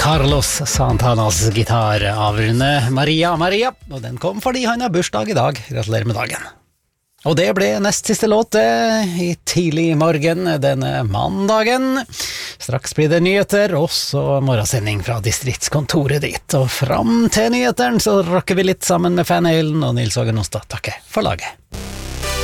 Carlos Santanas gitar av Rune Maria, og den kom fordi han har bursdag i dag. Gratulerer med dagen. Og det ble nest siste låt i tidlig morgen denne mandagen. Straks blir det nyheter, også morgensending fra distriktskontoret ditt. Og fram til nyheteren så rocker vi litt sammen med Van Halen og Nils Åge Nostad. Takker for laget.